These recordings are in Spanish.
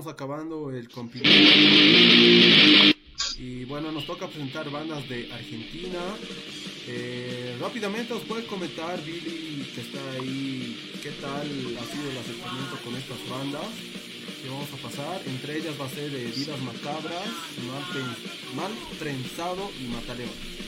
estamos acabando el compilado. Y bueno, nos toca presentar bandas de Argentina. Rápidamente os puedes comentar, Billy, que está ahí, qué tal ha sido el acercamiento con estas bandas que vamos a pasar. Entre ellas va a ser Vidas Macabras, Mal Trenzado y Mataleón.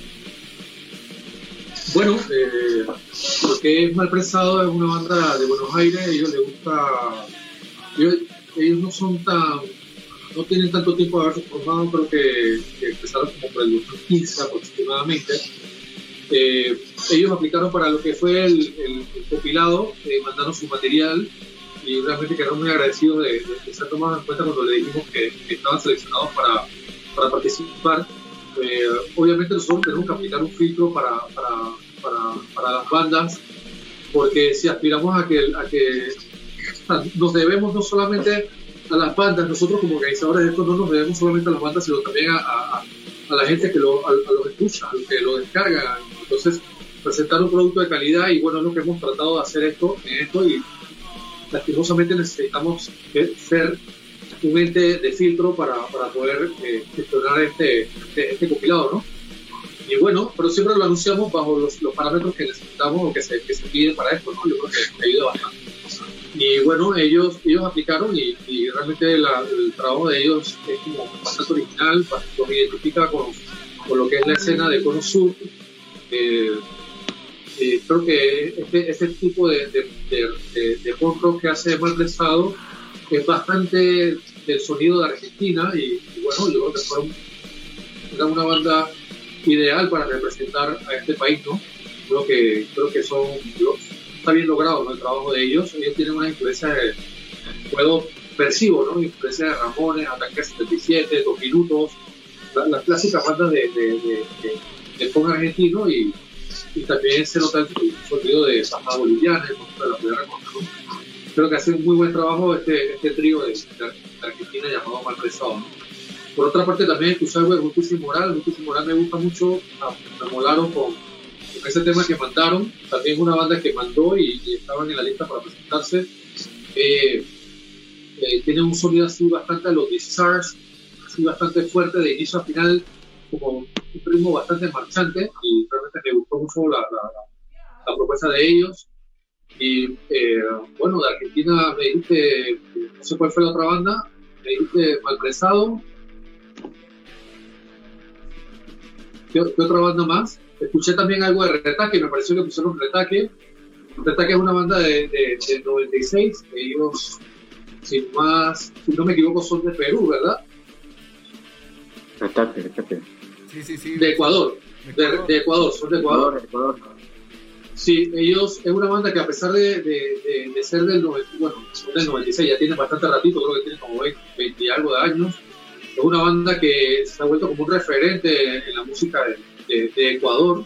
Bueno, lo que es Mal Trenzado es una banda de Buenos Aires. A ellos les gusta, ellos no tienen tanto tiempo de haberse formado. Creo que empezaron como por el 2015 aproximadamente. Ellos aplicaron para lo que fue el compilado, mandaron su material y realmente quedaron muy agradecidos de ser tomados en cuenta cuando le dijimos que estaban seleccionados para participar. Obviamente nosotros tenemos que aplicar un filtro para las bandas, porque si aspiramos a que nos debemos no solamente a las bandas, nosotros como organizadores de esto no nos debemos solamente a las bandas, sino también a la gente que a los escucha, a los que lo descargan. Entonces, presentar un producto de calidad, y bueno, es lo que hemos tratado de hacer en esto, y lastimosamente necesitamos ser un ente de filtro para poder gestionar este compilado, ¿no? Y bueno, pero siempre lo anunciamos bajo los parámetros que necesitamos o que se piden para esto, ¿no? Yo creo que ayuda bastante. Y bueno, ellos aplicaron y realmente el trabajo de ellos es como bastante original, los identifica con lo que es la escena de Cono Sur. Creo que este tipo de punk rock que hace Mal Trenzado es bastante del sonido de Argentina, y bueno, yo creo que era una banda ideal para representar a este país, ¿no? Creo que está bien logrado, ¿no? El trabajo de ellos. Ellos tienen una influencia percibo, ¿no? Influencia de Ramones, Ataque 77, Dos Minutos, las clásicas bandas de punk argentino, y también se nota el sonido de Sajada Boliviana, de la primera cosa, ¿no? Creo que hace un muy buen trabajo este trío de Argentina llamado Mal Trenzado, ¿no? Por otra parte, también escuché algo de Justicia y Moral. Justicia y Moral me gusta mucho. Me molaron con ese tema que mandaron. También es una banda que mandó y estaban en la lista para presentarse. Tiene un sonido así bastante a los Discharge, así bastante fuerte de inicio a final, como un ritmo bastante marchante, y realmente me gustó mucho la propuesta de ellos. Y bueno, de Argentina me dijiste, no sé cuál fue la otra banda, me dijiste Mal Trenzado. ¿Qué otra banda más? Escuché también algo de Retaque, me pareció que pusieron Retaque. Retaque es una banda del 96, ellos, sin no me equivoco, son de Perú, ¿verdad? Retaque. Sí. De Ecuador. De Ecuador, son de Ecuador. Sí, ellos es una banda que, a pesar de ser del 96, ya tiene bastante ratito, creo que tiene como 20 y algo de años. Es una banda que se ha vuelto como un referente en la música de Ecuador.